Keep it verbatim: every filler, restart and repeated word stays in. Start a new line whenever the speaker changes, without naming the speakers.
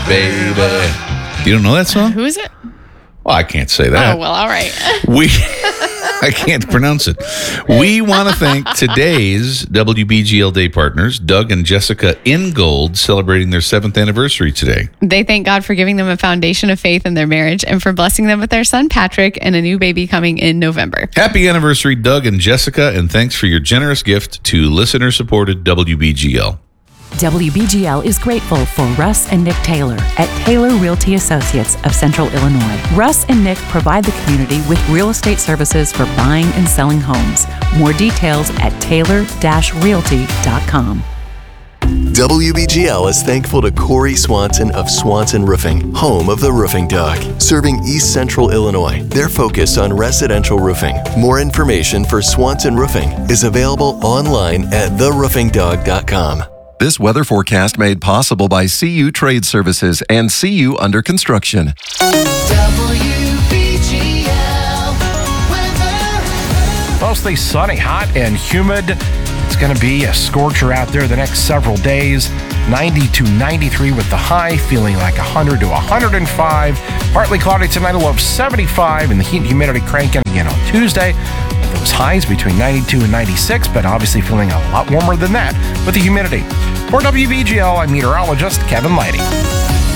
baby. You don't know that song?
Who is it?
Well, I can't say that.
Oh, well, all right.
We, I can't pronounce it. We want to thank today's W B G L Day partners, Doug and Jessica Ingold, celebrating their seventh anniversary today.
They thank God for giving them a foundation of faith in their marriage and for blessing them with their son, Patrick, and a new baby coming in November.
Happy anniversary, Doug and Jessica, and thanks for your generous gift to listener-supported W B G L.
W B G L is grateful for Russ and Nick Taylor at Taylor Realty Associates of Central Illinois. Russ and Nick provide the community with real estate services for buying and selling homes. More details at taylor dash realty dot com.
W B G L is thankful to Corey Swanson of Swanson Roofing, home of the Roofing Dog, serving East Central Illinois. Their focus on residential roofing. More information for Swanson Roofing is available online at the roofing dog dot com.
This weather forecast made possible by C U Trade Services and C U Under Construction.
W B G L weather.
Mostly sunny, hot and humid. It's going to be a scorcher out there the next several days. ninety to ninety-three with the high, feeling like one hundred to one hundred five. Partly cloudy tonight, a low of seventy-five, and the heat and humidity cranking again on Tuesday. Those highs between ninety-two and ninety-six, but obviously feeling a lot warmer than that with the humidity. For W B G L, I'm meteorologist Kevin Lighty.